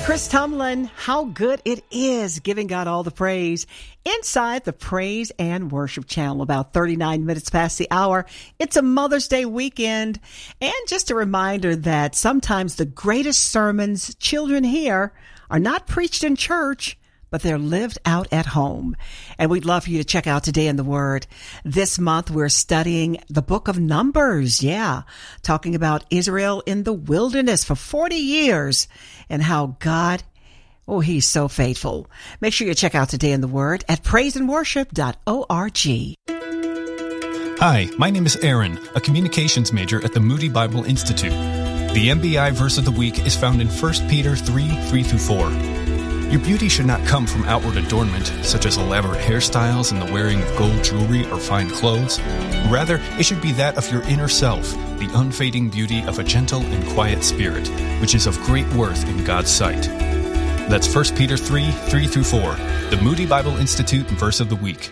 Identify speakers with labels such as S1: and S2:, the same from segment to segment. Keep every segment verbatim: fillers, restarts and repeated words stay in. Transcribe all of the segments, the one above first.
S1: Chris Tomlin, how good it is giving God all the praise inside the Praise and Worship Channel. About thirty-nine minutes past the hour. It's a Mother's Day weekend. And just a reminder that sometimes the greatest sermons children hear are not preached in church, but they're lived out at home. And we'd love for you to check out Today in the Word. This month, we're studying the book of Numbers. Yeah, talking about Israel in the wilderness for forty years and how God, oh, he's so faithful. Make sure you check out Today in the Word at praise and worship dot org.
S2: Hi, my name is Aaron, a communications major at the Moody Bible Institute. The M B I verse of the week is found in First Peter three, three through four. Your beauty should not come from outward adornment, such as elaborate hairstyles and the wearing of gold jewelry or fine clothes. Rather, it should be that of your inner self, the unfading beauty of a gentle and quiet spirit, which is of great worth in God's sight. That's First Peter three, three through four, the Moody Bible Institute verse of the week.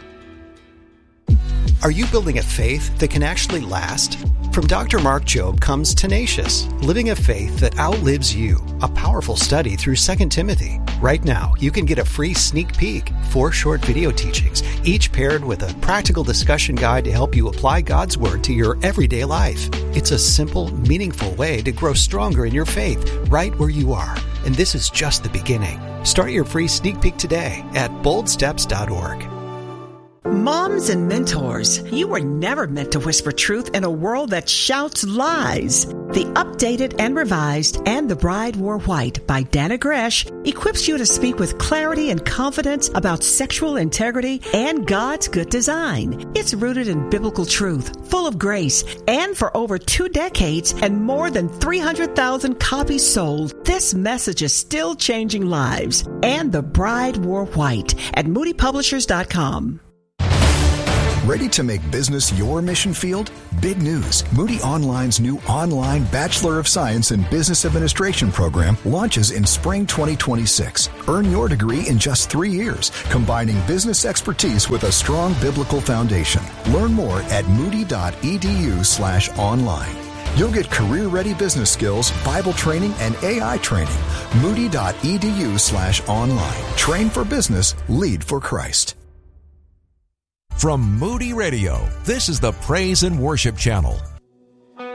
S3: Are you building a faith that can actually last? From Doctor Mark Jobe comes Tenacious, Living a Faith That Outlives You, a powerful study through Second Timothy. Right now, you can get a free sneak peek, four short video teachings, each paired with a practical discussion guide to help you apply God's Word to your everyday life. It's a simple, meaningful way to grow stronger in your faith right where you are. And this is just the beginning. Start your free sneak peek today at bold steps dot org.
S1: Moms and mentors, you were never meant to whisper truth in a world that shouts lies. The updated and revised And the Bride Wore White by Dana Gresh equips you to speak with clarity and confidence about sexual integrity and God's good design. It's rooted in biblical truth, full of grace, and for over two decades and more than three hundred thousand copies sold, this message is still changing lives. And the Bride Wore White at moody publishers dot com.
S4: Ready to make business your mission field? Big news. Moody Online's new online Bachelor of Science in Business Administration program launches in spring twenty twenty-six. Earn your degree in just three years, combining business expertise with a strong biblical foundation. Learn more at moody dot e d u slash online. You'll get career-ready business skills, Bible training, and A I training. moody dot e d u slash online. Train for business, lead for Christ.
S5: From Moody Radio, this is the Praise and Worship Channel.